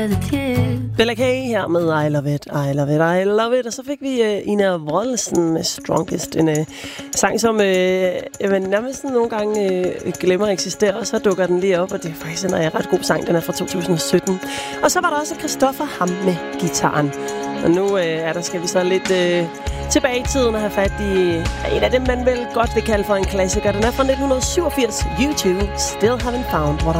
Bella K her med I Love It, I Love It, I Love It. Og så fik vi Ina Wroldsen med Strongest. En sang, som nærmest nogle gange glemmer at eksistere, og så dukker den lige op, og det er faktisk en ret god sang. Den er fra 2017. Og så var der også Christoffer Ham med guitaren. Og nu skal vi så lidt tilbage i tiden og have fat i en af dem, man vel godt vil kalde for en klassiker. Den er fra 1987. YouTube Still Haven't Found What